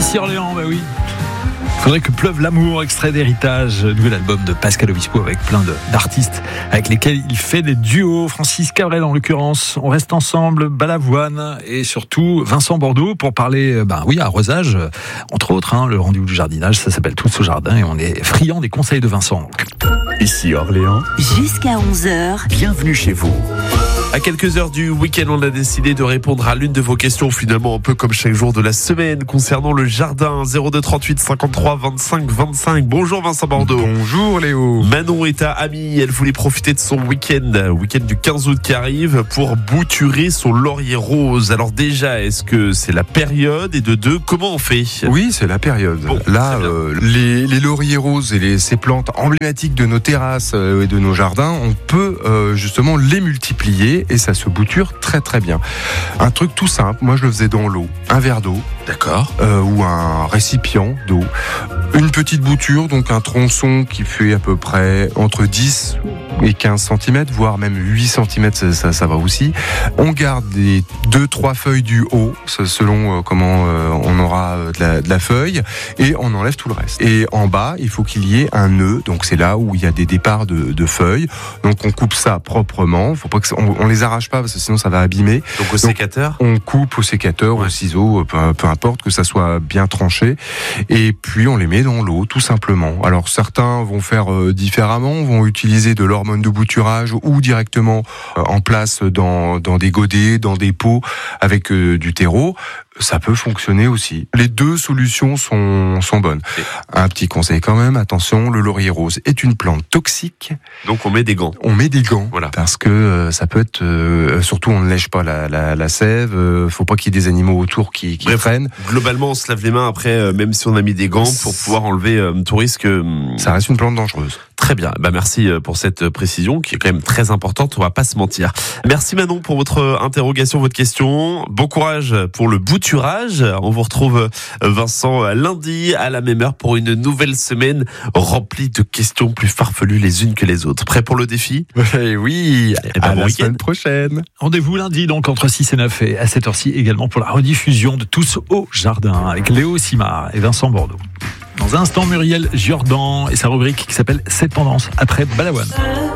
Ici Orléans, bah oui. Faudrait que pleuve l'amour, extrait d'Héritage, nouvel album de Pascal Obispo avec plein d'artistes avec lesquels il fait des duos. Francis Cabrel en l'occurrence. On reste ensemble, Balavoine et surtout Vincent Bordeaux pour parler, arrosage, entre autres, le rendez-vous du jardinage, ça s'appelle Tous au jardin et on est friand des conseils de Vincent. Ici Orléans. Jusqu'à 11h. Bienvenue chez vous. À quelques heures du week-end, on a décidé de répondre à l'une de vos questions, finalement un peu comme chaque jour de la semaine, concernant le jardin. 02 38 53 25 25. Bonjour Vincent Bordeaux. Bonjour Léo. Manon est à Amy, elle voulait profiter de son week-end du 15 août qui arrive, pour bouturer son laurier rose. Alors déjà, est-ce que c'est la période? Et de deux, comment on fait? Oui, c'est la période. Bon, là, les lauriers roses et ces plantes emblématiques de nos terrasses et de nos jardins, on peut justement les multiplier et ça se bouture très très bien. Un truc tout simple, moi je le faisais dans l'eau, un verre d'eau. D'accord. Ou un récipient d'eau. Une petite bouture, donc un tronçon qui fait à peu près entre 10 et 15 cm, voire même 8 cm, ça va aussi. On garde les 2-3 feuilles du haut, selon comment on aura de la feuille, et on enlève tout le reste. Et en bas, il faut qu'il y ait un nœud, donc c'est là où il y a des départs de feuilles. Donc on coupe ça proprement, faut pas que on les arrache pas parce que sinon ça va abîmer. Donc au sécateur? On coupe au sécateur, au ciseau, peu importe, que ça soit bien tranché, et puis on les met dans l'eau tout simplement. Alors certains vont faire différemment, vont utiliser de l'hormone de bouturage ou directement en place dans des godets, dans des pots avec du terreau. Ça peut fonctionner aussi. Les deux solutions sont bonnes. Un petit conseil quand même, attention, le laurier rose est une plante toxique. Donc on met des gants. On met des gants, voilà. Parce que ça peut être... surtout on ne lèche pas la sève, faut pas qu'il y ait des animaux autour qui traînent. Globalement, on se lave les mains après, même si on a mis des gants, pour pouvoir enlever tout risque. Ça reste une plante dangereuse. Très bien, merci pour cette précision qui est quand même très importante, on va pas se mentir. Merci Manon pour votre interrogation, votre question. Bon courage pour le bouturage. On vous retrouve Vincent lundi à la même heure pour une nouvelle semaine remplie de questions plus farfelues les unes que les autres. Prêt pour le défi? Oui, à bon la week-end. semaine prochaine. Rendez-vous lundi donc entre 6 et 9 et à cette heure-ci également pour la rediffusion de Tous au jardin avec Léo Simard et Vincent Bordeaux. Dans un instant, Muriel Jordan et sa rubrique qui s'appelle 7 tendances après Balavoine.